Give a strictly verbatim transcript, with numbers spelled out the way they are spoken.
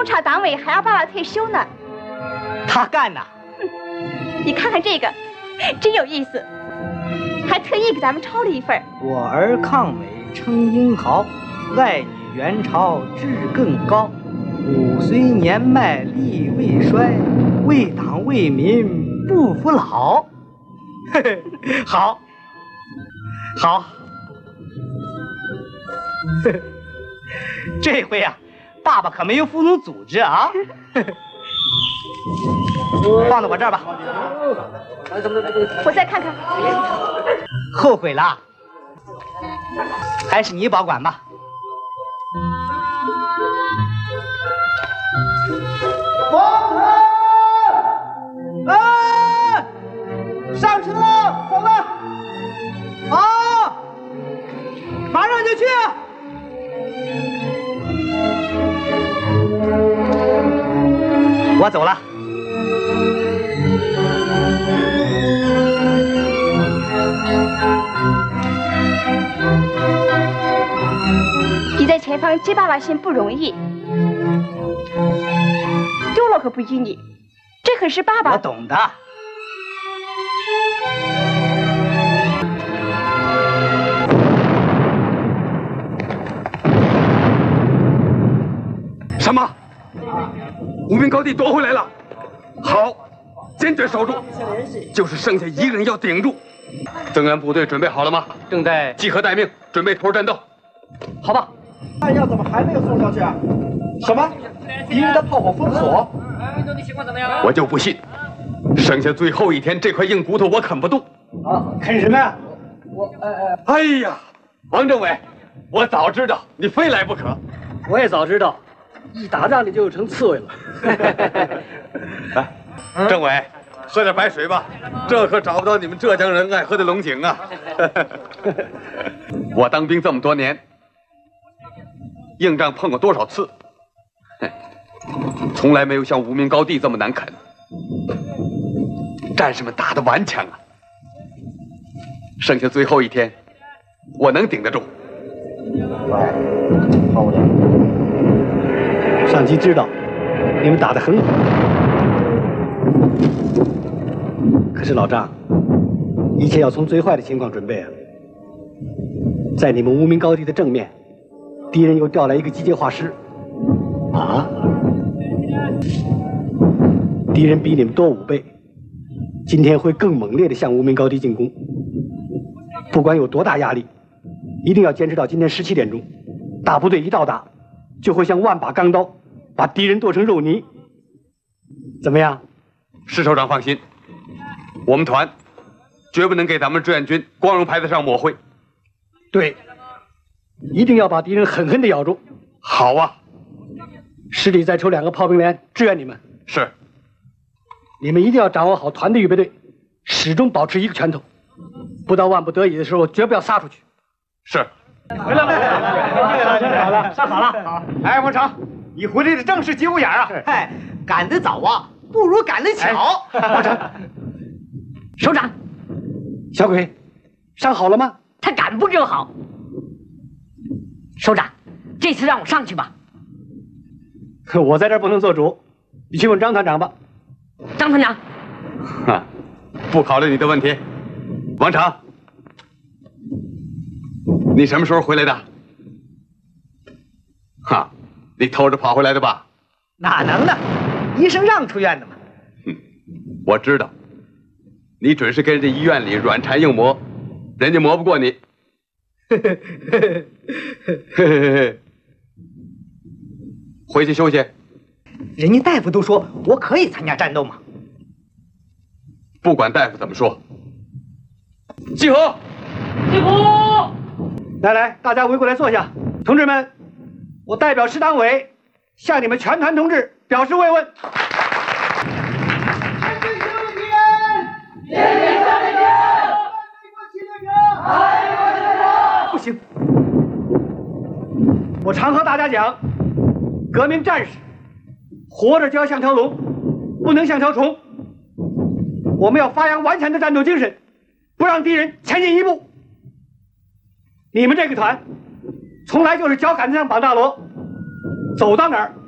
中察党委还要爸爸退休呢。 他干呐！ 嗯，你看看这个，真有意思，还特意给咱们抄了一份。 我儿抗美称英豪，爱女援朝志更高。五虽年迈力未衰，为党为民不服老。嘿嘿，好，好。这回啊，爸爸可没有服从组织啊！放到我这儿吧。 我再看看。 后悔了，还是你保管吧。王腾，啊，上车了，走了。好，马上就去。我走了。 你在前方接爸爸信不容易，丢了可不依你，这可是爸爸。 我懂的。 什么？无名高地夺回来了！好，坚决守住，就是剩下一个人要顶住。增援部队准备好了吗？ 正在集合待命，准备投入战斗。 好吧。 弹药怎么还没有送上去啊？什么？敌人的炮火封锁？ 我就不信，剩下最后一天，这块硬骨头我啃不动。 啊，啃什么呀？我哎哎， 哎呀，王政委，我早知道你非来不可。 我也早知道，一打仗你就成刺猬了。 来，政委，喝点白水吧，这可找不到你们浙江人爱喝的龙井啊。我当兵这么多年，硬仗碰过多少次，从来没有像无名高地这么难啃。战士们打得顽强啊！剩下最后一天，我能顶得住。 好的，上级知道你们打得很好，可是老张，一切要从最坏的情况准备啊！在你们无名高地的正面，敌人又调来一个机械化师。啊！敌人比你们多五倍，今天会更猛烈地向无名高地进攻。不管有多大压力，一定要坚持到今天十七点钟。大部队一到达，就会像万把钢刀，把敌人剁成肉泥。怎么样？ 施首长放心，我们团绝不能给咱们志愿军光荣牌子上抹灰。 对，一定要把敌人狠狠地咬住。 好啊！ 师弟再抽两个炮兵连支援你们。 是。 你们一定要掌握好团的预备队，始终保持一个拳头，不到万不得已的时候绝不要撒出去。 是。 回来了，好了，上好了。好，哎，王成，你回来的正是节骨眼啊！嗨，赶得早啊，不如赶得巧。 王成， 首长， 小鬼，伤好了吗？ 他赶不就好。首长，这次让我上去吧。 我在这儿不能做主，你去问张团长吧。 张团长， 啊，不考虑你的问题。王成，你什么时候回来的？哈，你偷着跑回来的吧？ 哪能呢？医生让出院的嘛。 哼，我知道，你准是跟人家医院里软缠硬磨，人家磨不过你。嘿嘿嘿嘿嘿嘿嘿，回去休息。 人家大夫都说我可以参加战斗嘛。 不管大夫怎么说，集合！ 集合！ 来来，大家围过来坐下。同志们，我代表师党委向你们全团同志表示慰问。 全体兄弟们，全体兄弟们，爱国者，爱国者！ 不行，我常和大家讲，革命战士活着就要像条龙，不能像条虫。我们要发扬顽强的战斗精神，不让敌人前进一步。你们这个团从来就是脚杆子上绑大锣，走到哪儿